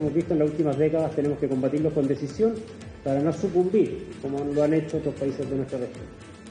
hemos visto en las últimas décadas, tenemos que combatirlos con decisión para no sucumbir, como lo han hecho otros países de nuestra región.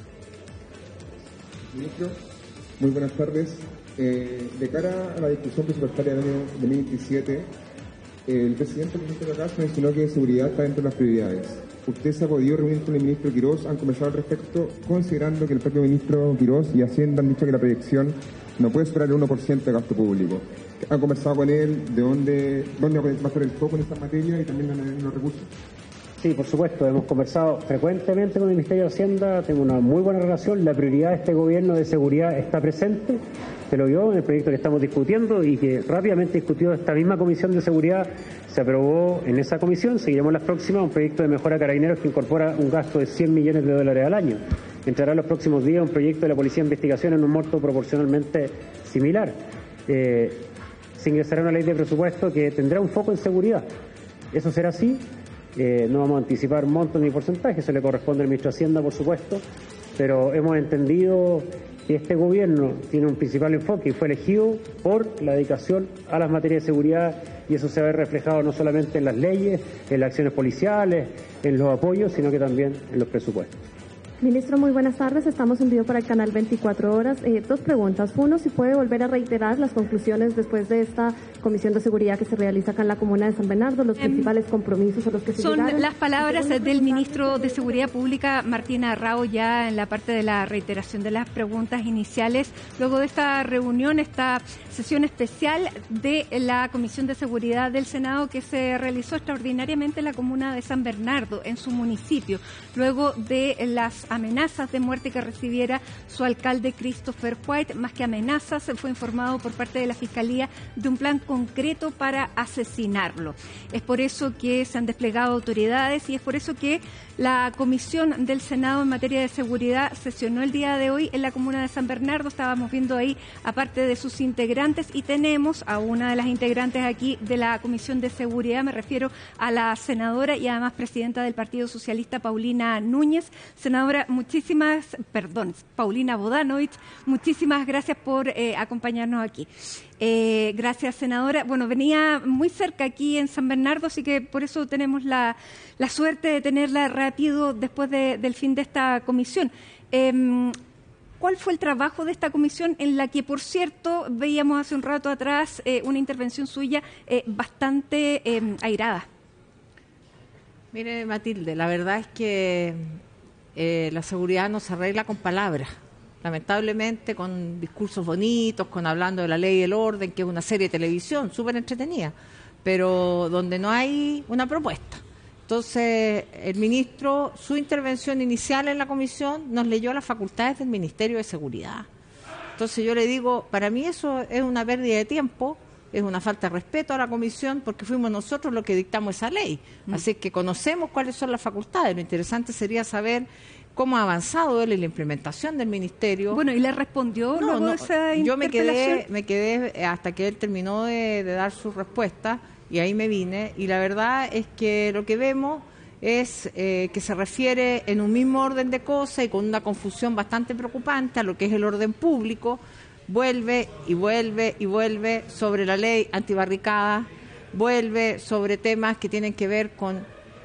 Ministro, muy buenas tardes. De cara a la discusión presupuestaria del año 2027, el presidente del ministro de la Casa mencionó que seguridad está dentro de las prioridades. ¿Usted se ha podido reunir con el ministro Quirós? ¿Han conversado al respecto, considerando que el propio ministro Quirós y Hacienda han dicho que la proyección no puede superar el 1% de gasto público? ¿Han conversado con él de dónde va a estar el foco en esta materia y también en los recursos? Sí, por supuesto, hemos conversado frecuentemente con el Ministerio de Hacienda, tengo una muy buena relación, la prioridad de este gobierno de seguridad está presente, se lo vio en el proyecto que estamos discutiendo y que rápidamente discutió esta misma Comisión de Seguridad, se aprobó en esa comisión, seguiremos las próximas, un proyecto de mejora Carabineros que incorpora un gasto de $100 millones al año. Entrará en los próximos días un proyecto de la Policía de Investigación en un monto proporcionalmente similar. Se ingresará una ley de presupuesto que tendrá un foco en seguridad. Eso será así. No vamos a anticipar montos ni porcentajes, se le corresponde al ministro de Hacienda, por supuesto, pero hemos entendido que este gobierno tiene un principal enfoque y fue elegido por la dedicación a las materias de seguridad, y eso se ve reflejado no solamente en las leyes, en las acciones policiales, en los apoyos, sino que también en los presupuestos. Ministro, muy buenas tardes. Estamos en vivo para el canal 24 Horas. Dos preguntas. Uno, si puede volver a reiterar las conclusiones después de esta Comisión de Seguridad que se realiza acá en la comuna de San Bernardo, los principales compromisos a los que se llegaron. Son las palabras del ministro de Seguridad Pública, Martín Arrao, ya en la parte de la reiteración de las preguntas iniciales. Luego de esta reunión, esta sesión especial de la Comisión de Seguridad del Senado que se realizó extraordinariamente en la comuna de San Bernardo, en su municipio, luego de las amenazas de muerte que recibiera su alcalde Christopher White. Más que amenazas, fue informado por parte de la Fiscalía de un plan concreto para asesinarlo. Es por eso que se han desplegado autoridades y es por eso que la Comisión del Senado en materia de seguridad sesionó el día de hoy en la comuna de San Bernardo. Estábamos viendo ahí, aparte de sus integrantes, y tenemos a una de las integrantes aquí de la Comisión de Seguridad, me refiero a la senadora y además presidenta del Partido Socialista, Paulina Núñez. Senadora, Paulina Bodanovich, muchísimas gracias por acompañarnos aquí. Gracias, senadora. Bueno, venía muy cerca aquí en San Bernardo, así que por eso tenemos la suerte de tenerla rápido después del fin de esta comisión. ¿Cuál fue el trabajo de esta comisión en la que, por cierto, veíamos hace un rato atrás una intervención suya bastante airada? Mire, Matilde, la verdad es que la seguridad no se arregla con palabras. Lamentablemente con discursos bonitos, con hablando de la ley y el orden, que es una serie de televisión súper entretenida, pero donde no hay una propuesta. Entonces, el ministro, su intervención inicial en la comisión nos leyó las facultades del Ministerio de Seguridad. Entonces yo le digo, para mí eso es una pérdida de tiempo, es una falta de respeto a la comisión, porque fuimos nosotros los que dictamos esa ley. Así que conocemos cuáles son las facultades. Lo interesante sería saber cómo ha avanzado él en la implementación del ministerio. Bueno, ¿y le respondió luego de esa interpelación? Yo me quedé hasta que él terminó de dar su respuesta, y ahí me vine, y la verdad es que lo que vemos es que se refiere en un mismo orden de cosas y con una confusión bastante preocupante a lo que es el orden público. Vuelve y vuelve y vuelve sobre la ley antibarricada, vuelve sobre temas que tienen que ver con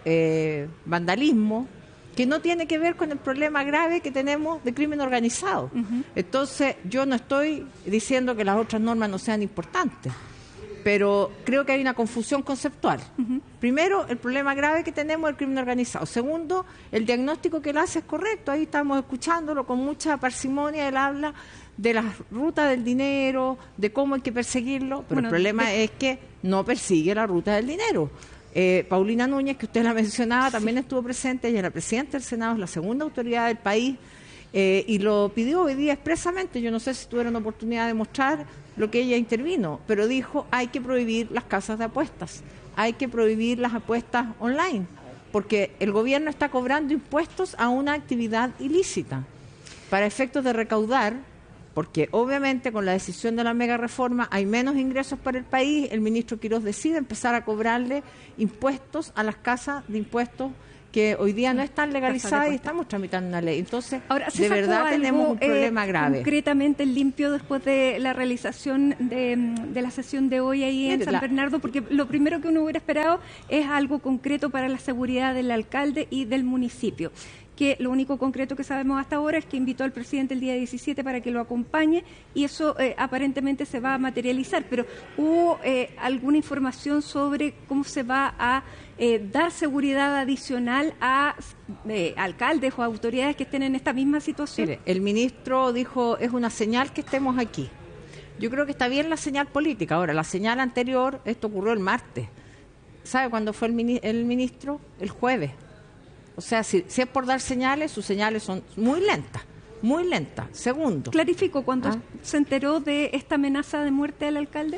vandalismo, que no tiene que ver con el problema grave que tenemos de crimen organizado. Entonces, yo no estoy diciendo que las otras normas no sean importantes, pero creo que hay una confusión conceptual. Primero, el problema grave que tenemos es el crimen organizado. Segundo, el diagnóstico que él hace es correcto. Ahí estamos escuchándolo con mucha parsimonia. Él habla de las rutas del dinero, de cómo hay que perseguirlo, pero el problema es que no persigue la ruta del dinero. Paulina Núñez, que usted la mencionaba, también estuvo presente. Ella es la presidenta del Senado, es la segunda autoridad del país, y lo pidió hoy día expresamente. Yo no sé si tuvieron oportunidad de mostrar lo que ella intervino, pero dijo, hay que prohibir las casas de apuestas, hay que prohibir las apuestas online, porque el gobierno está cobrando impuestos a una actividad ilícita para efectos de recaudar, porque obviamente con la decisión de la mega reforma hay menos ingresos para el país. El ministro Quirós decide empezar a cobrarle impuestos a las casas de impuestos que hoy día no están legalizadas y estamos tramitando una ley. Entonces, ahora, de verdad tenemos un problema grave. Concretamente limpio después de la realización de la sesión de hoy ahí en San Bernardo, porque lo primero que uno hubiera esperado es algo concreto para la seguridad del alcalde y del municipio. Que lo único concreto que sabemos hasta ahora es que invitó al presidente el día 17 para que lo acompañe y eso aparentemente se va a materializar, pero ¿hubo alguna información sobre cómo se va a dar seguridad adicional a alcaldes o autoridades que estén en esta misma situación? Mire, el ministro dijo, es una señal que estemos aquí. Yo creo que está bien la señal política. Ahora, la señal anterior, esto ocurrió el martes. ¿Sabe cuándo fue el ministro? El jueves. O sea, si es por dar señales, sus señales son muy lentas, muy lentas. Segundo. ¿Clarificó cuando se enteró de esta amenaza de muerte al alcalde?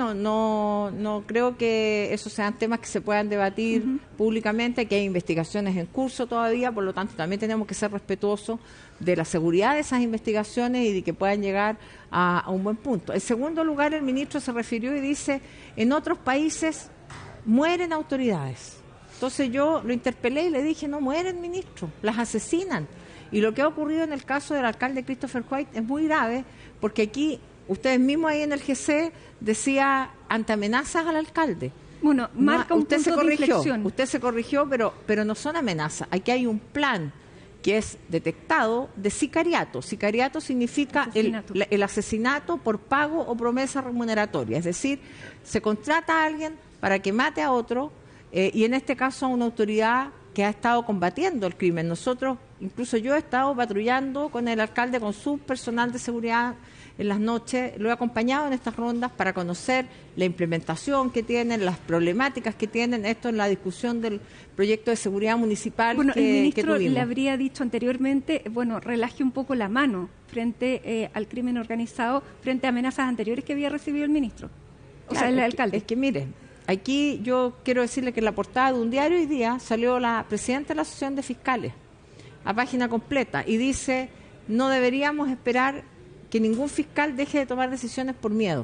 No creo que esos sean temas que se puedan debatir públicamente, que hay investigaciones en curso todavía, por lo tanto también tenemos que ser respetuosos de la seguridad de esas investigaciones y de que puedan llegar a un buen punto. En segundo lugar, el ministro se refirió y dice, en otros países mueren autoridades. Entonces yo lo interpelé y le dije, no mueren, ministro, las asesinan. Y lo que ha ocurrido en el caso del alcalde Christopher White es muy grave, porque aquí, ustedes mismos ahí en el GC, decía ante amenazas al alcalde. Bueno, marca un punto de inflexión. Usted se corrigió, pero no son amenazas. Aquí hay un plan que es detectado de sicariato. Sicariato significa el asesinato por pago o promesa remuneratoria. Es decir, se contrata a alguien para que mate a otro, y en este caso a una autoridad que ha estado combatiendo el crimen. Nosotros, incluso yo he estado patrullando con el alcalde, con su personal de seguridad en las noches, lo he acompañado en estas rondas para conocer la implementación que tienen, las problemáticas que tienen, esto en la discusión del proyecto de seguridad municipal el ministro que le habría dicho anteriormente, relaje un poco la mano frente al crimen organizado, frente a amenazas anteriores que había recibido el ministro, el alcalde. Es que mire, aquí yo quiero decirle que en la portada de un diario hoy día salió la presidenta de la Asociación de Fiscales a página completa y dice, no deberíamos esperar que ningún fiscal deje de tomar decisiones por miedo.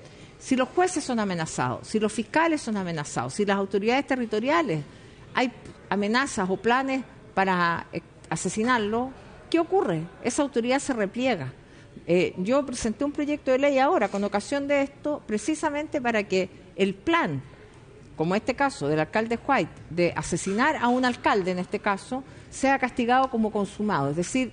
Si los jueces son amenazados, si los fiscales son amenazados, si las autoridades territoriales hay amenazas o planes para asesinarlo, ¿qué ocurre? Esa autoridad se repliega. Yo presenté un proyecto de ley ahora con ocasión de esto, precisamente para que el plan, como este caso del alcalde White, de asesinar a un alcalde en este caso, sea castigado como consumado. Es decir,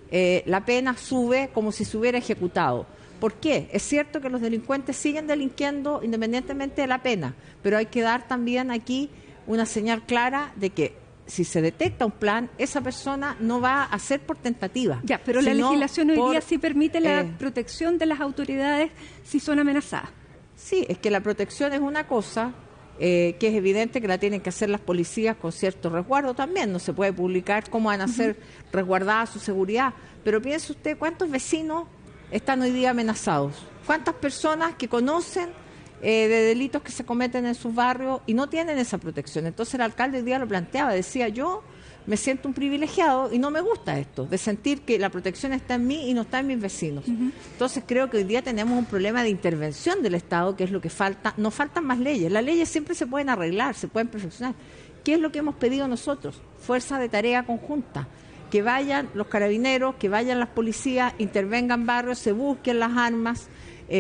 la pena sube como si se hubiera ejecutado. ¿Por qué? Es cierto que los delincuentes siguen delinquiendo independientemente de la pena, pero hay que dar también aquí una señal clara de que si se detecta un plan, esa persona no va a ser por tentativa. Ya, pero la legislación hoy día sí permite la protección de las autoridades si son amenazadas. Sí, es que la protección es una cosa que es evidente que la tienen que hacer las policías con cierto resguardo también. No se puede publicar cómo van a ser resguardadas su seguridad. Pero piense usted, ¿cuántos vecinos están hoy día amenazados? ¿Cuántas personas que conocen de delitos que se cometen en sus barrios y no tienen esa protección? Entonces el alcalde hoy día lo planteaba, decía, yo me siento un privilegiado y no me gusta esto, de sentir que la protección está en mí y no está en mis vecinos. Entonces creo que hoy día tenemos un problema de intervención del Estado, que es lo que falta. No faltan más leyes, las leyes siempre se pueden arreglar, se pueden perfeccionar. ¿Qué es lo que hemos pedido nosotros? Fuerza de tarea conjunta, que vayan los carabineros, que vayan las policías, intervengan barrios, se busquen las armas,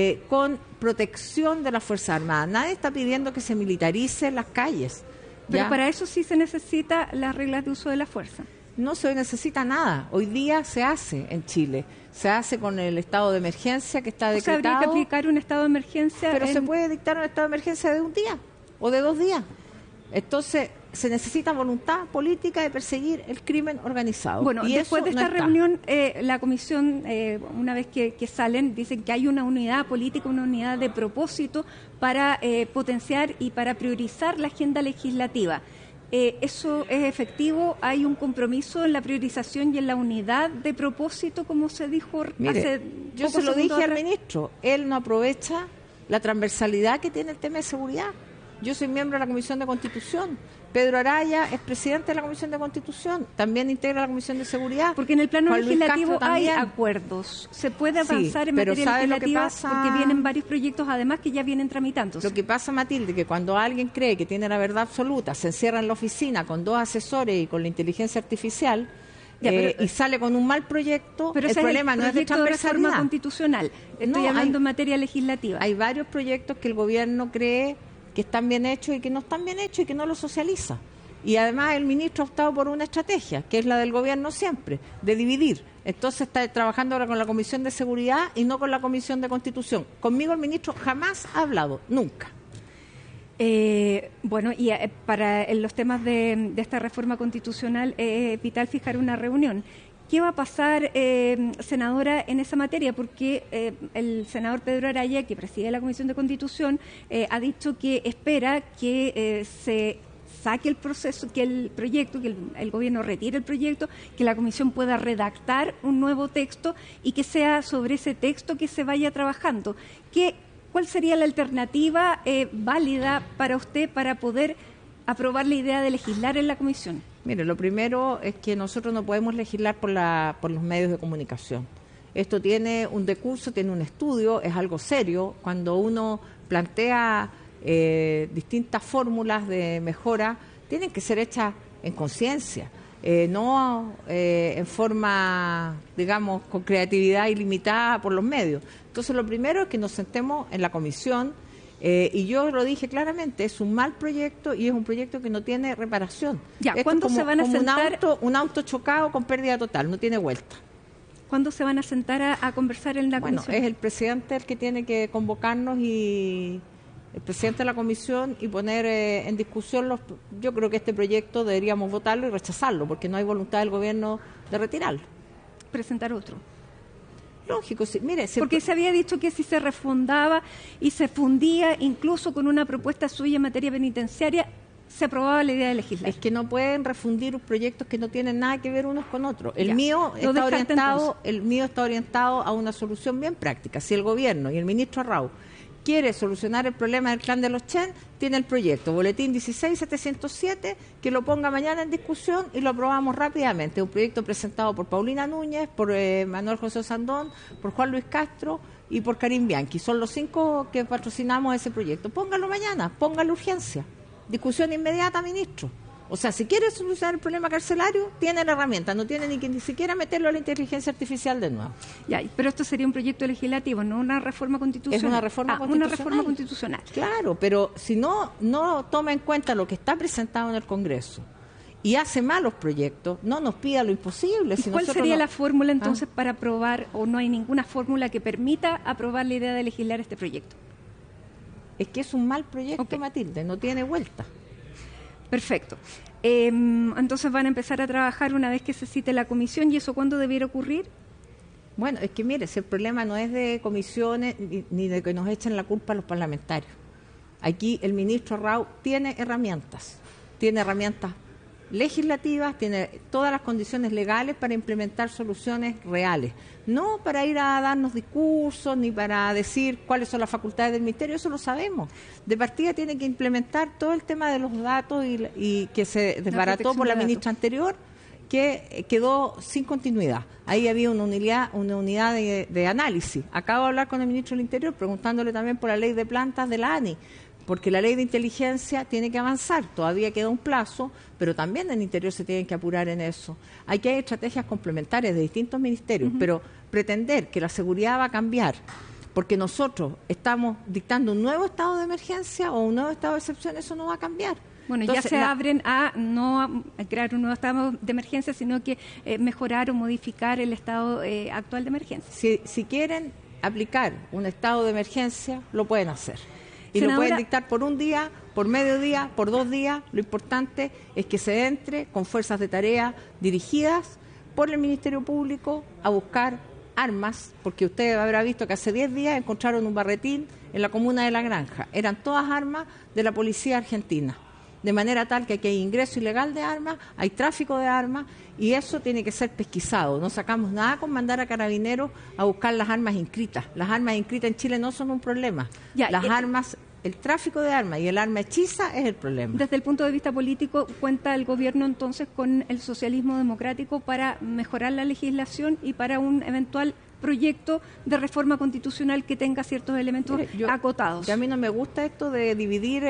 con protección de las Fuerzas Armadas. Nadie está pidiendo que se militaricen las calles. Pero ¿ya? para eso sí se necesita las reglas de uso de la fuerza. No se necesita nada. Hoy día se hace en Chile. Se hace con el estado de emergencia que está decretado. O sea, habría que aplicar un estado de emergencia. Pero se puede dictar un estado de emergencia de un día o de 2 días. Entonces, se necesita voluntad política de perseguir el crimen organizado. Bueno, y después de esta reunión, la comisión, una vez que salen, dicen que hay una unidad política, una unidad de propósito para potenciar y para priorizar la agenda legislativa. ¿Eso es efectivo? ¿Hay un compromiso en la priorización y en la unidad de propósito, como se dijo hace yo se lo dije al ministro, él no aprovecha la transversalidad que tiene el tema de seguridad. Yo soy miembro de la Comisión de Constitución. Pedro Araya es presidente de la Comisión de Constitución. También integra la Comisión de Seguridad. Porque en el plano Juan Luis legislativo Castro hay también. acuerdos. Se puede Sí, avanzar en pero materia ¿sabe lo que legislativa pasa? porque vienen varios proyectos, además, que ya vienen tramitándose. Lo que pasa, Matilde, que cuando alguien cree que tiene la verdad absoluta, se encierra en la oficina con 2 asesores y con la inteligencia artificial y sale con un mal proyecto, Pero el ese problema es el no es de proyecto de reforma transversalidad. constitucional. Estoy No, hablando en materia legislativa. Hay varios proyectos que el gobierno cree que están bien hechos y que no están bien hechos y que no los socializa. Y además el ministro ha optado por una estrategia, que es la del gobierno siempre, de dividir. Entonces está trabajando ahora con la Comisión de Seguridad y no con la Comisión de Constitución. Conmigo el ministro jamás ha hablado, nunca. Bueno, y para los temas de esta reforma constitucional es vital fijar una reunión. ¿Qué va a pasar, senadora, en esa materia? Porque el senador Pedro Araya, que preside la Comisión de Constitución, ha dicho que espera que se saque el proceso, que el proyecto, que el gobierno retire el proyecto, que la comisión pueda redactar un nuevo texto y que sea sobre ese texto que se vaya trabajando. ¿Cuál sería la alternativa válida para usted para poder aprobar la idea de legislar en la comisión? Mire, lo primero es que nosotros no podemos legislar por los medios de comunicación. Esto tiene un decurso, tiene un estudio, es algo serio. Cuando uno plantea distintas fórmulas de mejora, tienen que ser hechas en conciencia, no en forma, digamos, con creatividad ilimitada por los medios. Entonces, lo primero es que nos sentemos en la comisión, y yo lo dije claramente, es un mal proyecto y es un proyecto que no tiene reparación. Ya, Esto ¿cuándo es como, se van a como sentar? un auto chocado con pérdida total, no tiene vuelta. ¿Cuándo se van a sentar a conversar en la comisión? Bueno, es el presidente el que tiene que convocarnos y el presidente de la comisión y poner en discusión yo creo que este proyecto deberíamos votarlo y rechazarlo porque no hay voluntad del gobierno de retirarlo. Presentar otro. Lógico, sí. Mire, porque se había dicho que si se refundaba y se fundía incluso con una propuesta suya en materia penitenciaria, se aprobaba la idea de legislar. Es que no pueden refundir proyectos que no tienen nada que ver unos con otros. El Ya. mío Lo está orientado a una solución bien práctica. Si el gobierno y el ministro Arrau quiere solucionar el problema del clan de los Chen, tiene el proyecto, boletín 16707, que lo ponga mañana en discusión y lo aprobamos rápidamente. Un proyecto presentado por Paulina Núñez, por Manuel José Sandón, por Juan Luis Castro y por Karim Bianchi. Son los 5 que patrocinamos ese proyecto. Póngalo mañana, póngalo urgencia. Discusión inmediata, ministro. O sea, si quiere solucionar el problema carcelario, tiene la herramienta, no tiene ni que ni siquiera meterlo a la inteligencia artificial de nuevo. Ya, pero esto sería un proyecto legislativo, no una reforma constitucional. Es una reforma constitucional. Una reforma constitucional. Claro, pero si no toma en cuenta lo que está presentado en el Congreso y hace malos proyectos, no nos pida lo imposible. ¿Y cuál sería la fórmula entonces para aprobar, o no hay ninguna fórmula que permita aprobar la idea de legislar este proyecto? Es que es un mal proyecto, Matilde, no tiene vuelta. Perfecto. Entonces van a empezar a trabajar una vez que se cite la comisión, ¿y eso cuándo debiera ocurrir? Bueno, es que mire, si el problema no es de comisiones ni de que nos echen la culpa a los parlamentarios. Aquí el ministro Arrau tiene herramientas legislativas, tiene todas las condiciones legales para implementar soluciones reales, no para ir a darnos discursos ni para decir cuáles son las facultades del ministerio, eso lo sabemos. De partida tiene que implementar todo el tema de los datos y que se desbarató por la ministra anterior, que quedó sin continuidad. Ahí había una unidad de análisis. Acabo de hablar con el ministro del Interior preguntándole también por la ley de plantas de la ANI, porque la ley de inteligencia tiene que avanzar, todavía queda un plazo, pero también en el Interior se tienen que apurar en eso. Hay estrategias complementarias de distintos ministerios, pero pretender que la seguridad va a cambiar porque nosotros estamos dictando un nuevo estado de emergencia o un nuevo estado de excepción, eso no va a cambiar. Bueno, entonces, ya se abren a no a crear un nuevo estado de emergencia, sino que mejorar o modificar el estado actual de emergencia. Si quieren aplicar un estado de emergencia, lo pueden hacer. Y Senadora, lo pueden dictar por un día, por medio día, por 2 días. Lo importante es que se entre con fuerzas de tarea dirigidas por el Ministerio Público a buscar armas, porque usted habrá visto que hace 10 días encontraron un barretín en la comuna de La Granja. Eran todas armas de la policía argentina. De manera tal que aquí hay ingreso ilegal de armas, hay tráfico de armas, y eso tiene que ser pesquisado. No sacamos nada con mandar a carabineros a buscar las armas inscritas. Las armas inscritas en Chile no son un problema. Las armas el tráfico de armas y el arma hechiza es el problema. Desde el punto de vista político, ¿cuenta el gobierno entonces con el socialismo democrático para mejorar la legislación y para un eventual proyecto de reforma constitucional que tenga ciertos elementos acotados? A mí no me gusta esto de dividir,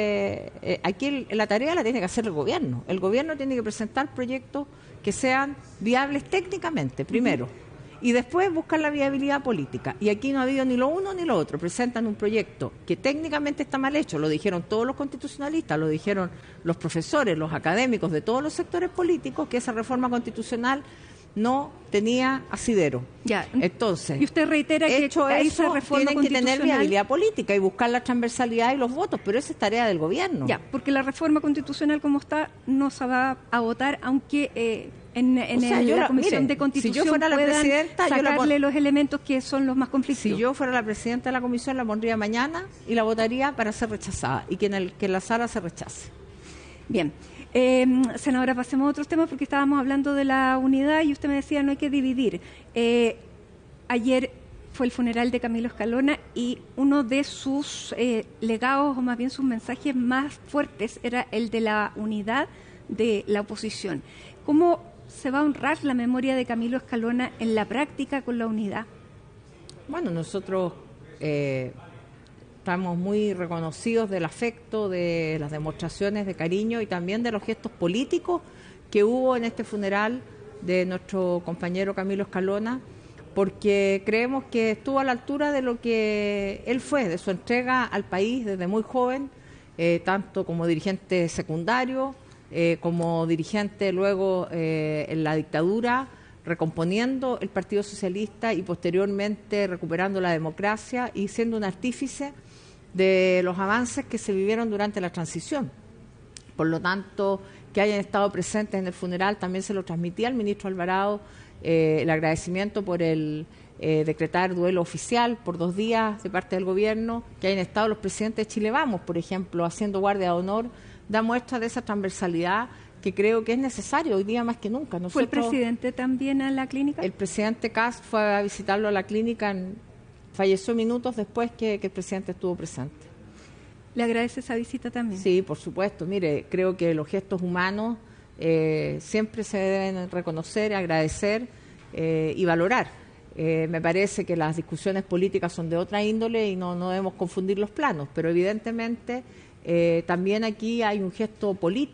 aquí la tarea la tiene que hacer el gobierno. El gobierno tiene que presentar proyectos que sean viables técnicamente, primero. Y después buscar la viabilidad política. Y aquí no ha habido ni lo uno ni lo otro. Presentan un proyecto que técnicamente está mal hecho. Lo dijeron todos los constitucionalistas, lo dijeron los profesores, los académicos de todos los sectores políticos, que esa reforma constitucional no tenía asidero. Ya. Entonces, y usted reitera que esa reforma tienen que tener viabilidad política y buscar la transversalidad y los votos, pero esa es tarea del gobierno. Ya, porque la reforma constitucional como está no se va a votar, aunque la Comisión de Constitución si yo fuera la presidenta, sacarle los elementos que son los más conflictivos. Si yo fuera la presidenta de la Comisión, la pondría mañana y la votaría para ser rechazada y que en la sala se rechace. Bien. Senadora, pasemos a otros temas porque estábamos hablando de la unidad y usted me decía no hay que dividir. Ayer fue el funeral de Camilo Escalona y uno de sus legados, o más bien sus mensajes más fuertes, era el de la unidad de la oposición. ¿Cómo se va a honrar la memoria de Camilo Escalona en la práctica con la unidad? Bueno, nosotros estamos muy reconocidos del afecto, de las demostraciones de cariño y también de los gestos políticos que hubo en este funeral de nuestro compañero Camilo Escalona, porque creemos que estuvo a la altura de lo que él fue, de su entrega al país desde muy joven, tanto como dirigente secundario, como dirigente luego en la dictadura, recomponiendo el Partido Socialista y posteriormente recuperando la democracia y siendo un artífice de los avances que se vivieron durante la transición. Por lo tanto, que hayan estado presentes en el funeral, también se lo transmití al ministro Alvarado, el agradecimiento por el decretar duelo oficial por 2 días de parte del gobierno, que hayan estado los presidentes de Chile Vamos, por ejemplo, haciendo guardia de honor, da muestra de esa transversalidad que creo que es necesario hoy día más que nunca. ¿Fue el presidente también a la clínica? El presidente Kast fue a visitarlo a la clínica, falleció minutos después que el presidente estuvo presente. ¿Le agradece esa visita también? Sí, por supuesto. Mire, creo que los gestos humanos siempre se deben reconocer, agradecer y valorar. Me parece que las discusiones políticas son de otra índole y no debemos confundir los planos, pero evidentemente también aquí hay un gesto político.